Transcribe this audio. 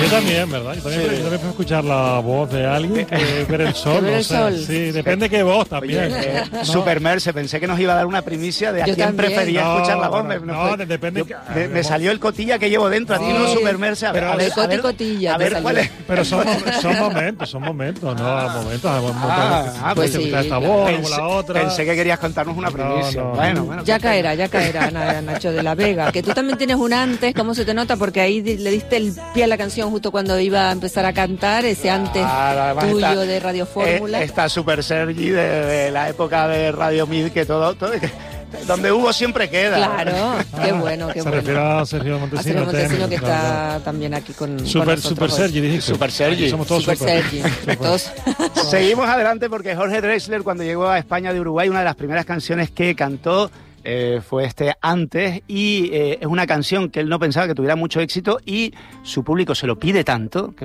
también, ¿verdad? Yo también prefiero escuchar la voz de alguien que ver el sol. Ver el sol. Sí, depende de qué voz también. Oye, ¿no? Supermerse, pensé que nos iba a dar una primicia de a Yo quién también. prefería escuchar la voz. Depende. Me salió el cotilla que llevo dentro, a ti no Supermerse. A ver, Pero- a ver, Coti Cotilla a te ver salió. cuál es. Pero son momentos, ¿no? Momentos. pues sí, esta claro. voz, como la otra. Pensé que querías contarnos una primicia. No. Bueno. Ya caerá, Nacho de la Vega. Que tú también tienes un antes, ¿cómo se te nota? Porque ahí le diste el pie a la canción justo cuando iba a empezar a cantar, ese antes Además tuyo de Radio Fórmula. Está Super Sergi de la época de Radio Mid, que todo donde hubo siempre queda. Claro, qué bueno, qué Se bueno. refiere a Sergio A Montesino. Sergio Montesino, que claro. está también aquí con Super nosotros hoy. Sergi, dijiste. Super Sergi. Aquí somos todos Super Sergi. Todos. Seguimos adelante porque Jorge Drexler, cuando llegó a España de Uruguay, una de las primeras canciones que cantó fue Antes, y es una canción que él no pensaba que tuviera mucho éxito y su público se lo pide tanto que